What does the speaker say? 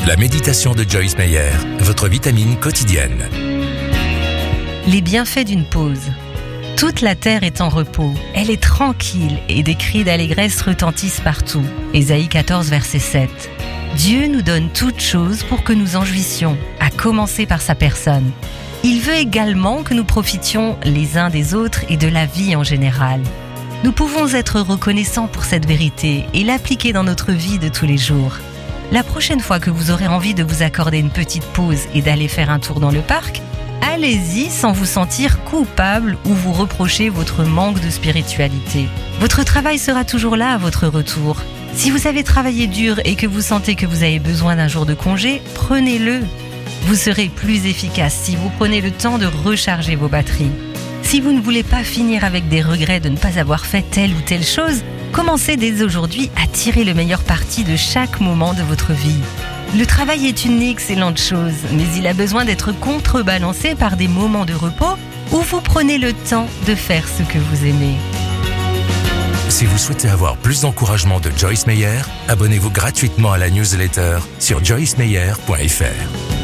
La méditation de Joyce Meyer, votre vitamine quotidienne. Les bienfaits d'une pause. Toute la terre est en repos, elle est tranquille et des cris d'allégresse retentissent partout. Ésaïe 14, verset 7. Dieu nous donne toutes choses pour que nous en jouissions, à commencer par sa personne. Il veut également que nous profitions les uns des autres et de la vie en général. Nous pouvons être reconnaissants pour cette vérité et l'appliquer dans notre vie de tous les jours. La prochaine fois que vous aurez envie de vous accorder une petite pause et d'aller faire un tour dans le parc, allez-y sans vous sentir coupable ou vous reprocher votre manque de spiritualité. Votre travail sera toujours là à votre retour. Si vous avez travaillé dur et que vous sentez que vous avez besoin d'un jour de congé, prenez-le. Vous serez plus efficace si vous prenez le temps de recharger vos batteries. Si vous ne voulez pas finir avec des regrets de ne pas avoir fait telle ou telle chose, commencez dès aujourd'hui à tirer le meilleur parti de chaque moment de votre vie. Le travail est une excellente chose, mais il a besoin d'être contrebalancé par des moments de repos où vous prenez le temps de faire ce que vous aimez. Si vous souhaitez avoir plus d'encouragement de Joyce Meyer, abonnez-vous gratuitement à la newsletter sur joycemeyer.fr.